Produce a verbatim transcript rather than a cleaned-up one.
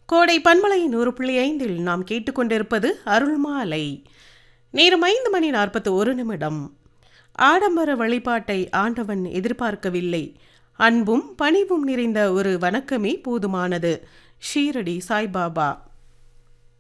கோடை பண்பலை நூறு புள்ளி ஐந்தில் நாம் கேட்டுக்கொண்டிருப்பது அருள்மாலை. நேரம் ஐந்து மணி நாற்பத்தி ஒரு நிமிடம். ஆடம்பர வழிபாட்டை ஆண்டவன் எதிர்பார்க்கவில்லை. அன்பும் பணிவும் நிறைந்த ஒரு வணக்கமே போதுமானது. ஷீரடி சாய்பாபா.